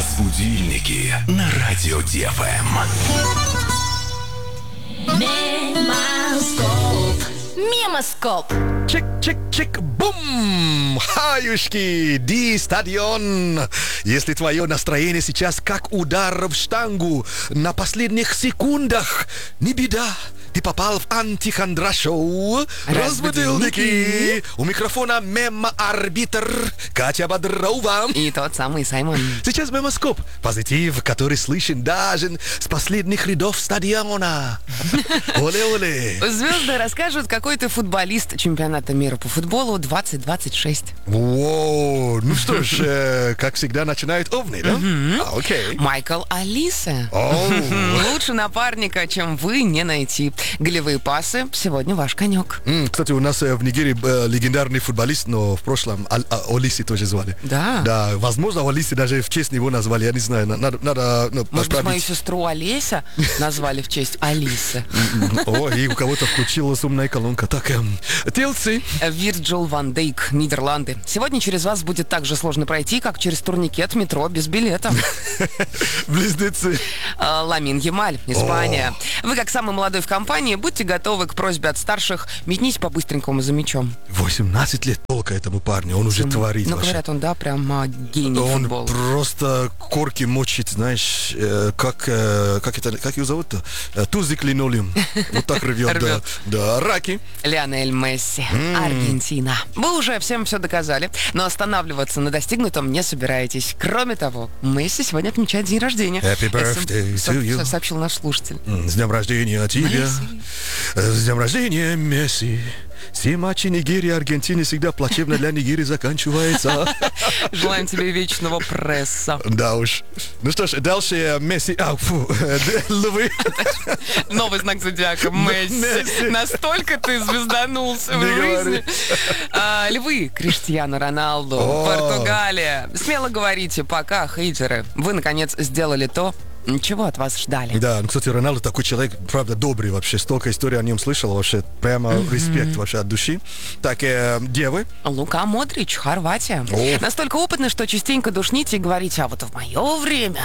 Будильники на радио ДФМ. Мемоскоп. Чик-чик-чик, бум! Хаюшки, ди стадион. Если твое настроение сейчас как удар в штангу на последних секундах, не беда. Ты попал в антихандра-шоу «Разбудилники». У микрофона мемо-арбитр Катя Бодрова. И тот самый Саймон. Сейчас мемоскоп. Позитив, который слышен даже с последних рядов стадиона. Оле-оле. Звезды расскажут, какой ты футболист чемпионата мира по футболу 2026. Воу, ну что ж, как всегда начинают овны, да? Окей. Майкл Олисе. Лучше напарника, чем вы, не найти. Голевые пасы сегодня ваш конек. Кстати, у нас в Нигерии легендарный футболист, но в прошлом Олиси тоже звали. Да. Да, возможно, Олиси даже в честь него назвали, я не знаю, надо Может быть, мою сестру Олеся назвали в честь Алисы. О, и у кого-то включилась умная колонка. Так, Телси. Вирджил ван Дейк, Нидерланды. Сегодня через вас будет так же сложно пройти, как через турникет метро без билета. Близнецы. Ламин Ямаль, Испания. Вы, как самый молодой в компании, будьте готовы к просьбе от старших метнись по-быстренькому за мячом. 18 лет только этому парню, он уже творит. Ну, говорят, он, да, прям гений футбола. Он просто корки мочит, знаешь, как его зовут-то? Тузик линолеум. Вот так рвет, да. Да, раки. Лионель Месси, Аргентина. Вы уже всем все доказали, но останавливаться на достигнутом не собираетесь. Кроме того, Месси сегодня отмечает день рождения. Happy birthday to you. Сообщил наш слушатель. С днем рождения тебя. Месси. С днем рождения, Месси. Все матчи Нигерии и Аргентины всегда плачевно для Нигерии заканчиваются. Желаем тебе вечного пресса. Да уж. Ну что ж, дальше Месси... львы. Новый знак зодиака. Месси. Настолько ты звезданулся в жизни. Львы. Криштиану Роналду. Португалия. Смело говорите, пока, хейтеры. Вы, наконец, сделали то, чего от вас ждали. Да, ну, кстати, Роналду такой человек, правда, добрый вообще. Столько историй о нем слышал, вообще, прямо респект вообще от души. Так, девы. Лука Модрич, Хорватия. Настолько опытный, что частенько душните и говорите, а вот в мое время...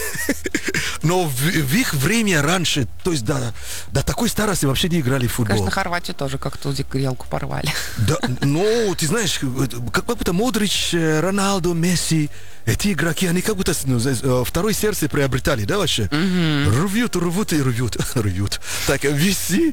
Но в их время раньше, то есть до такой старости вообще не играли в футбол. Конечно, Хорватию тоже как-то грелку порвали. Да, ну, ты знаешь, как будто Модрич, Роналду, Месси, эти игроки, они как будто второе сердце приобретали, да, вообще? Рвут и рвут. Так, весы.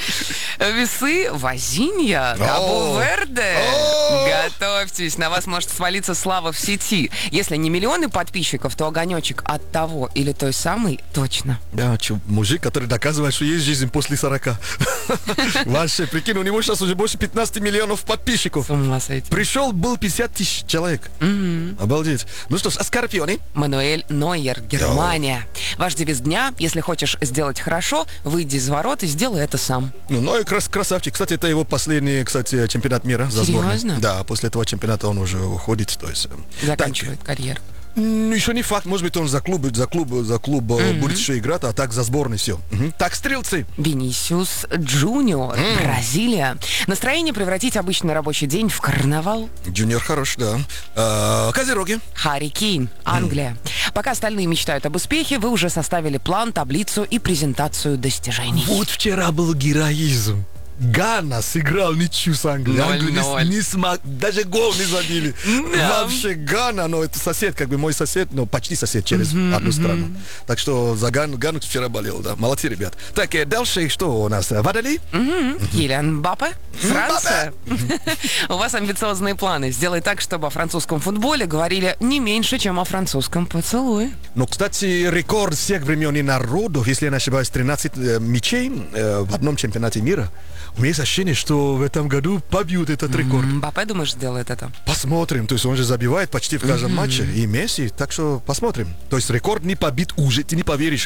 Весы, Вазинья, Кабо-Верде. Готовьтесь, на вас может свалиться слава в сети. Если не миллионы подписчиков, то огонечек от того или той самой точно. Да, мужик, который доказывает, что есть жизнь после 40. Вообще, прикинь, у него сейчас уже больше 15 миллионов подписчиков. С ума сойти. Пришел, был 50 тысяч человек. Обалдеть. Ну что ж, а Скорпионы? Мануэль Нойер, Германия. Ваш девиз дня: если хочешь сделать хорошо, выйди из ворот и сделай это сам. Ну, Нойер красавчик. Кстати, это его последний, чемпионат мира за сборную. Серьезно? Да, после этого чемпионата он уже уходит. То есть, заканчивает карьеру. Еще не факт, может быть, он за клуб будет еще играть, а так за сборной все. Так, стрелцы. Винисиус Джуниор, Бразилия. Настроение превратить обычный рабочий день в карнавал. Джуниор хорош, да. Козероги. Харри Кейн, Англия. Пока остальные мечтают об успехе, вы уже составили план, таблицу и презентацию достижений. Вот вчера был героизм. Гана сыграл ничью с Англией. Англия не смог, даже гол не забили. Вообще Гана, но это сосед, как бы мой сосед, но почти сосед через одну страну. Так что за Гану вчера болел, да. Молодцы, ребят. Так, дальше что у нас? Водолей? Килиан Мбаппе, Франция. У вас амбициозные планы. Сделай так, чтобы о французском футболе говорили не меньше, чем о французском поцелуе. Ну, кстати, рекорд всех времен и народов, если я не ошибаюсь, 13 мячей в одном чемпионате мира. У меня есть ощущение, что в этом году побьют этот рекорд. Мбаппе, думаешь, сделает это? Посмотрим. То есть он же забивает почти в каждом матче. И Месси. Так что посмотрим. То есть рекорд не побит уже. Ты не поверишь.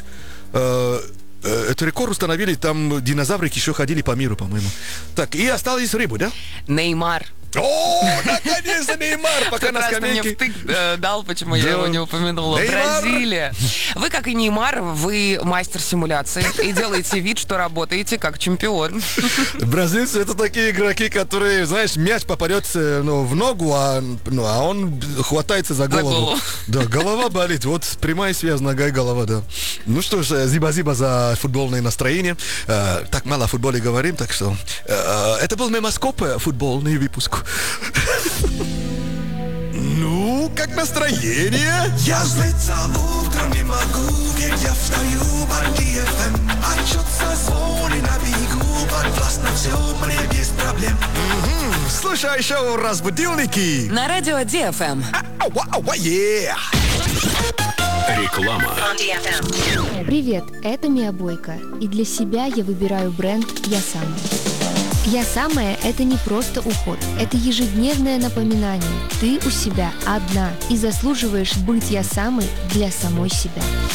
Этот рекорд установили, там динозаврики еще ходили по миру, по-моему. Так, и осталось рыбу, да? Неймар, О, наконец-то Неймар, пока на скамейке. Ты мне втык дал, почему я его не упомянула. Неймар. Бразилия. Вы, как и Неймар, вы мастер симуляции и делаете вид, что работаете как чемпион. Бразильцы — это такие игроки, которые, знаешь, мяч попадет в ногу, а он хватается за голову. Да, голова болит. Вот прямая связь, нога и голова, да. Ну что ж, зиба-зиба за футбольное настроение. Так мало о футболе говорим, так что... Это был Мемоскоп, футбольный выпуск. Ну, как настроение? Я злиться утром не могу, ведь я встаю под DFM. Отчет созвони на бегу, подвластно все мне без проблем. Слушай шоу «Разбудилники» На радио DFM. Реклама. Привет, это Мия Бойко, и для себя я выбираю бренд «Я Сама». «Я самая» — это не просто уход, это ежедневное напоминание. Ты у себя одна и заслуживаешь быть «Я самой» для самой себя.